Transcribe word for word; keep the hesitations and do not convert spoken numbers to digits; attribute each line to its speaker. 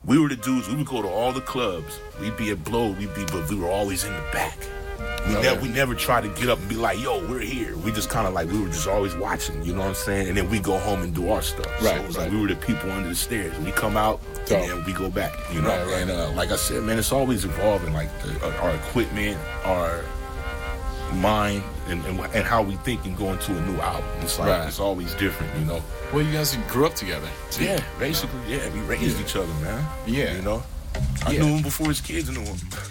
Speaker 1: we were the dudes. We would go to all the clubs. We'd be at Blow. We'd be, but we were always in the back. We
Speaker 2: Okay.
Speaker 1: never, we never tried to get up and be like, "Yo, we're here." We just kind of like we were just always watching. You know what I'm saying? And then we go home and do our stuff.
Speaker 2: Right,
Speaker 1: So it was
Speaker 2: right.
Speaker 1: like we were the people under the stairs. We come out
Speaker 2: Dope.
Speaker 1: and then we go back. You know.
Speaker 2: Right, right.
Speaker 1: And uh, like I said, man, it's always evolving. Like the, uh, our equipment, our mind, and, and and how we think and go into a new album. It's like
Speaker 2: Right.
Speaker 1: it's always different. You know.
Speaker 2: Well, you guys grew up together. too.
Speaker 1: Yeah, basically, yeah. We raised
Speaker 2: Yeah.
Speaker 1: each other, man.
Speaker 2: Yeah.
Speaker 1: You know. I
Speaker 2: Yeah.
Speaker 1: knew him before his kids knew him.